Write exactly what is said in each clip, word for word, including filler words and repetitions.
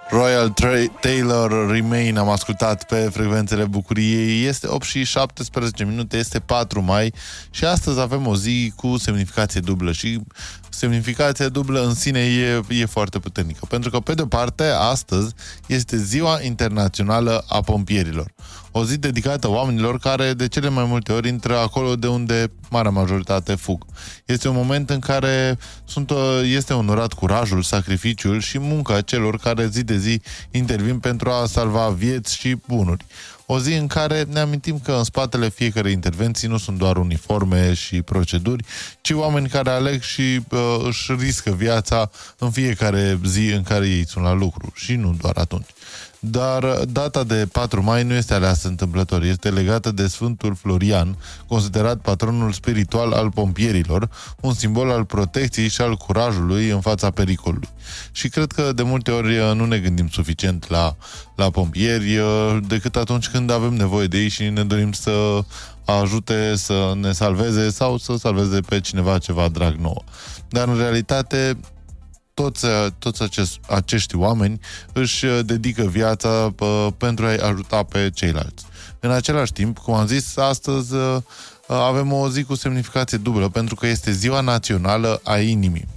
Royal Tra- Taylor Remain am ascultat pe frecvențele bucuriei. Este opt și șaptesprezece minute, este patru mai și astăzi avem o zi cu semnificație dublă și semnificația dublă în sine e, e foarte puternică. Pentru că, pe de-o parte, astăzi este Ziua Internațională a Pompierilor. O zi dedicată oamenilor care de cele mai multe ori intră acolo de unde marea majoritate fug. Este un moment în care sunt, este onorat curajul, sacrificiul și munca celor care zi de zi intervin pentru a salva vieți și bunuri. O zi în care ne amintim că în spatele fiecărei intervenții nu sunt doar uniforme și proceduri, ci oameni care aleg și uh, își riscă viața în fiecare zi în care ei sunt la lucru și nu doar atunci. Dar data de patru mai nu este aleasă întâmplător, este legată de Sfântul Florian, considerat patronul spiritual al pompierilor, un simbol al protecției și al curajului în fața pericolului. Și cred că de multe ori nu ne gândim suficient la, la pompieri, decât atunci când avem nevoie de ei și ne dorim să ajute, să ne salveze sau să salveze pe cineva ceva drag nouă. Dar în realitate toți, toți acest, acești oameni își dedică viața uh, pentru a-i ajuta pe ceilalți. În același timp, cum am zis, astăzi uh, avem o zi cu semnificație dublă, pentru că este Ziua Națională a Inimii.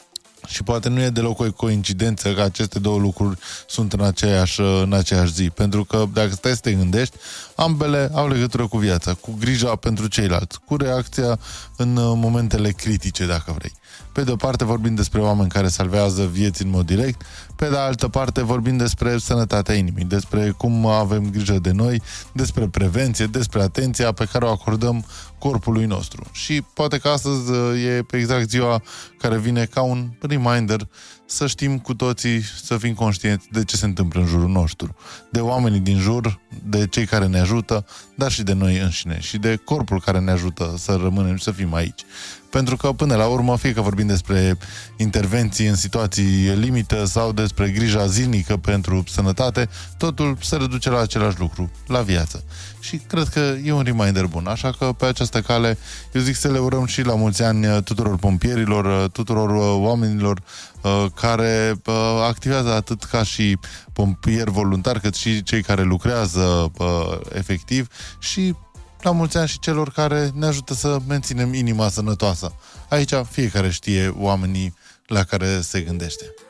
Și poate nu e deloc o coincidență că aceste două lucruri sunt în aceeași, în aceeași zi. Pentru că, dacă stai să te gândești, ambele au legătură cu viața, cu grija pentru ceilalți, cu reacția în momentele critice, dacă vrei. Pe de o parte vorbim despre oameni care salvează vieți în mod direct, pe de altă parte vorbim despre sănătatea inimii, despre cum avem grijă de noi, despre prevenție, despre atenția pe care o acordăm corpului nostru. Și poate că astăzi e exact ziua care vine ca un reminder să știm cu toții, să fim conștienți de ce se întâmplă în jurul nostru, de oamenii din jur, de cei care ne ajută, dar și de noi înșine și de corpul care ne ajută să rămânem și să fim aici. Pentru că, până la urmă, fie că vorbim despre intervenții în situații limită sau despre grija zilnică pentru sănătate, totul se reduce la același lucru, la viață. Și cred că e un reminder bun. Așa că, pe această cale, eu zic să le urăm și la mulți ani tuturor pompierilor, tuturor oamenilor care activează atât ca și pompieri voluntari, cât și cei care lucrează efectiv și la mulți ani și celor care ne ajută să menținem inima sănătoasă. Aici fiecare știe oamenii la care se gândește.